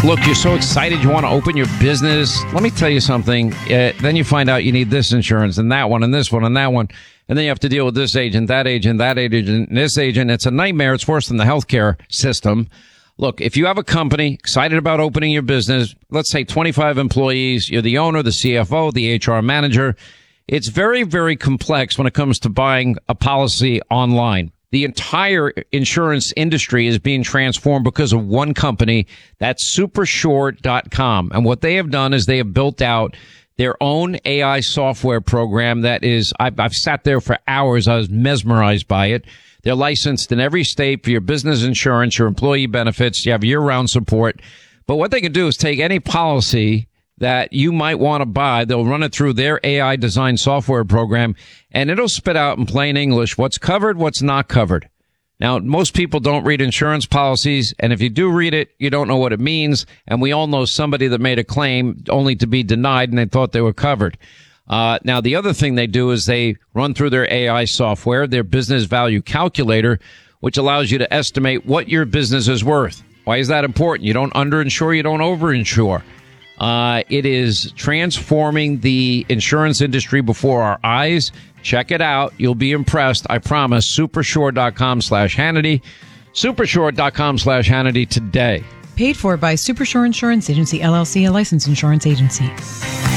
Look, you're so excited you want to open your business. Let me tell you something. Then you find out you need this insurance and that one and this one and that one. And then you have to deal with this agent, that agent, that agent, and this agent. It's a nightmare. It's worse than the healthcare system. Look, if you have a company excited about opening your business, let's say 25 employees, you're the owner, the CFO, the HR manager. It's very, very complex when it comes to buying a policy online. The entire insurance industry is being transformed because of one company. That's Supersure.com. And what they have done is they have built out their own AI software program that is, I've sat there for hours. I was mesmerized by it. They're licensed in every state for your business insurance, your employee benefits. You have year-round support. But what they can do is take any policy that you might want to buy. They'll run it through their AI design software program, and it'll spit out in plain English what's covered, what's not covered. Now, most people don't read insurance policies, and if you do read it, you don't know what it means. And we all know somebody that made a claim only to be denied, and they thought they were covered. Now, the other thing they do is they run through their AI software, their business value calculator, which allows you to estimate what your business is worth. Why is that important? You don't underinsure, you don't overinsure. It is transforming the insurance industry before our eyes. Check it out. You'll be impressed. I promise. Supersure.com/Hannity. Supersure.com/Hannity today. Paid for by Supersure Insurance Agency, LLC, a licensed insurance agency.